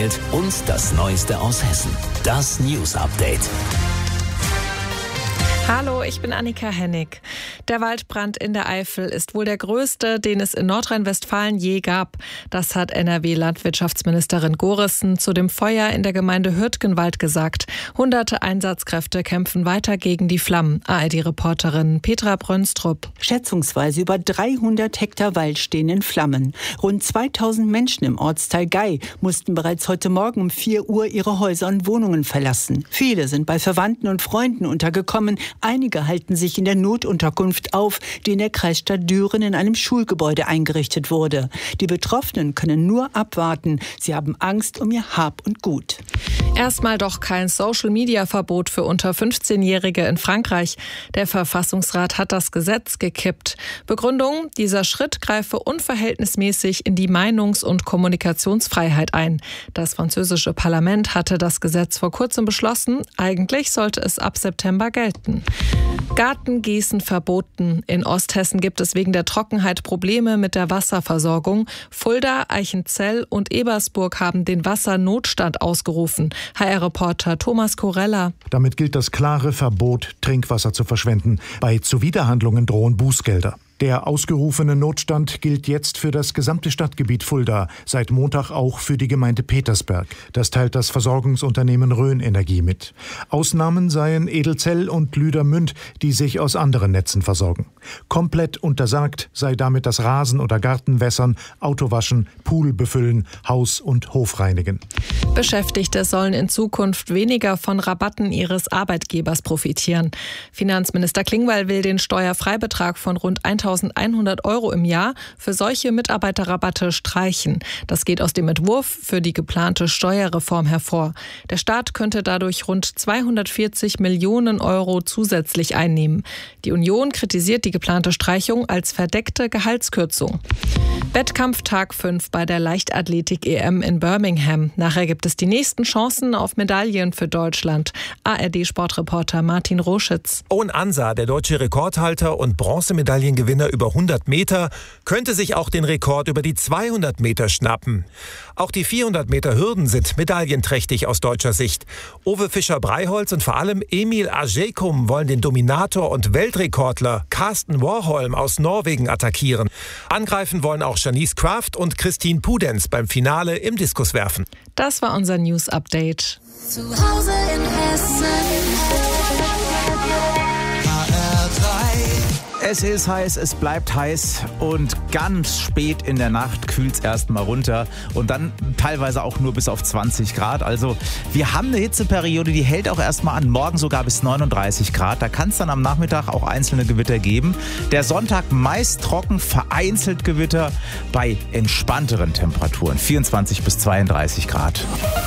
Welt und das Neueste aus Hessen. Das News Update. Hallo, ich bin Annika Hennig. Der Waldbrand in der Eifel ist wohl der größte, den es in Nordrhein-Westfalen je gab. Das hat NRW-Landwirtschaftsministerin Gorissen zu dem Feuer in der Gemeinde Hürtgenwald gesagt. Hunderte Einsatzkräfte kämpfen weiter gegen die Flammen. ARD-Reporterin Petra Brönstrup. Schätzungsweise über 300 Hektar Wald stehen in Flammen. Rund 2000 Menschen im Ortsteil Gei mussten bereits heute Morgen um 4 Uhr ihre Häuser und Wohnungen verlassen. Viele sind bei Verwandten und Freunden untergekommen. Einige halten sich in der Notunterkunft auf, die in der Kreisstadt Düren in einem Schulgebäude eingerichtet wurde. Die Betroffenen können nur abwarten. Sie haben Angst um ihr Hab und Gut. Erstmal doch kein Social-Media-Verbot für unter 15-Jährige in Frankreich. Der Verfassungsrat hat das Gesetz gekippt. Begründung: Dieser Schritt greife unverhältnismäßig in die Meinungs- und Kommunikationsfreiheit ein. Das französische Parlament hatte das Gesetz vor kurzem beschlossen. Eigentlich sollte es ab September gelten. Gartengießen verboten. In Osthessen gibt es wegen der Trockenheit Probleme mit der Wasserversorgung. Fulda, Eichenzell und Ebersburg haben den Wassernotstand ausgerufen. HR-Reporter Thomas Korella. Damit gilt das klare Verbot, Trinkwasser zu verschwenden. Bei Zuwiderhandlungen drohen Bußgelder. Der ausgerufene Notstand gilt jetzt für das gesamte Stadtgebiet Fulda, seit Montag auch für die Gemeinde Petersberg. Das teilt das Versorgungsunternehmen Rhön Energie mit. Ausnahmen seien Edelzell und Lüdermünd, die sich aus anderen Netzen versorgen. Komplett untersagt sei damit das Rasen- oder Gartenwässern, Autowaschen, Pool befüllen, Haus- und Hof reinigen. Beschäftigte sollen in Zukunft weniger von Rabatten ihres Arbeitgebers profitieren. Finanzminister Klingbeil will den Steuerfreibetrag von rund 1.100 € im Jahr für solche Mitarbeiterrabatte streichen. Das geht aus dem Entwurf für die geplante Steuerreform hervor. Der Staat könnte dadurch rund 240 Millionen € zusätzlich einnehmen. Die Union kritisiert die geplante Streichung als verdeckte Gehaltskürzung. Wettkampftag 5 bei der Leichtathletik-EM in Birmingham. Nachher gibt es die nächsten Chancen auf Medaillen für Deutschland. ARD-Sportreporter Martin Roschitz. Owen Ansa, der deutsche Rekordhalter und Bronzemedaillengewinner über 100 Meter, könnte sich auch den Rekord über die 200 Meter schnappen. Auch die 400 Meter Hürden sind medaillenträchtig aus deutscher Sicht. Ove Fischer-Breiholz und vor allem Emil Ajekum wollen den Dominator und Weltrekordler Karsten Warholm aus Norwegen attackieren. Angreifen wollen auch Janice Kraft und Christine Pudenz beim Finale im Diskuswerfen. Das war unser News Update. Zu Hause in Hessen. Es ist heiß, es bleibt heiß und ganz spät in der Nacht kühlt es erstmal runter und dann teilweise auch nur bis auf 20 Grad. Also wir haben eine Hitzeperiode, die hält auch erstmal an, morgen sogar bis 39 Grad. Da kann es dann am Nachmittag auch einzelne Gewitter geben. Der Sonntag meist trocken, vereinzelt Gewitter bei entspannteren Temperaturen, 24 bis 32 Grad.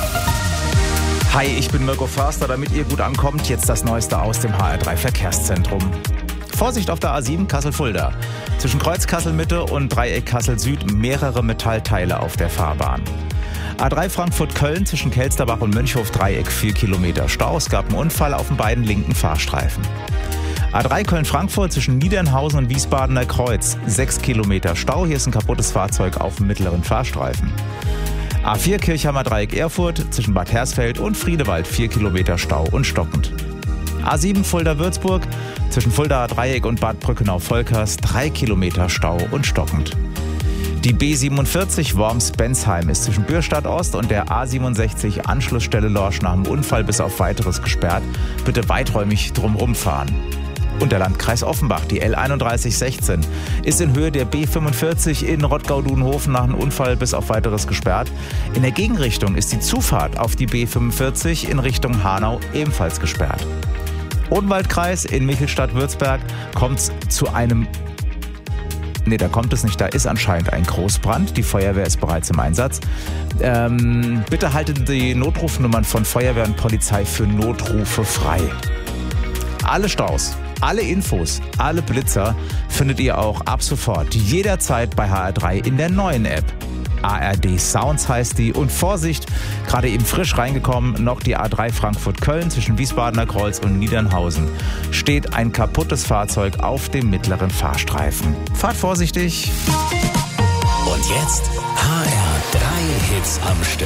Hi, ich bin Mirko Förster, damit ihr gut ankommt, jetzt das Neueste aus dem HR3 Verkehrszentrum. Vorsicht auf der A7 Kassel-Fulda. Zwischen Kreuz Kassel-Mitte und Dreieck Kassel-Süd mehrere Metallteile auf der Fahrbahn. A3 Frankfurt-Köln zwischen Kelsterbach und Mönchhof-Dreieck 4 Kilometer Stau. Es gab einen Unfall auf den beiden linken Fahrstreifen. A3 Köln-Frankfurt zwischen Niedernhausen und Wiesbadener Kreuz 6 Kilometer Stau. Hier ist ein kaputtes Fahrzeug auf dem mittleren Fahrstreifen. A4 Kirchheimer Dreieck Erfurt zwischen Bad Hersfeld und Friedewald 4 Kilometer Stau und stockend. A7 Fulda-Würzburg zwischen Fuldaer Dreieck und Bad Brückenau-Volkers 3 Kilometer Stau und stockend. Die B47 Worms-Bensheim ist zwischen Bürstadt Ost und der A67 Anschlussstelle Lorsch nach dem Unfall bis auf Weiteres gesperrt. Bitte weiträumig drumherum fahren. Und der Landkreis Offenbach, die L3116, ist in Höhe der B45 in Rottgau-Dudenhofen nach einem Unfall bis auf Weiteres gesperrt. In der Gegenrichtung ist die Zufahrt auf die B45 in Richtung Hanau ebenfalls gesperrt. Odenwaldkreis in Michelstadt-Würzberg kommt es zu einem... Nee, da kommt es nicht. Da ist anscheinend ein Großbrand. Die Feuerwehr ist bereits im Einsatz. Bitte haltet die Notrufnummern von Feuerwehr und Polizei für Notrufe frei. Alle Staus, alle Infos, alle Blitzer findet ihr auch ab sofort jederzeit bei HR3 in der neuen App. ARD Sounds heißt die. Und Vorsicht, gerade eben frisch reingekommen, noch die A3 Frankfurt-Köln zwischen Wiesbadener Kreuz und Niedernhausen. Steht ein kaputtes Fahrzeug auf dem mittleren Fahrstreifen. Fahrt vorsichtig. Und jetzt HR3 Hits am Stück.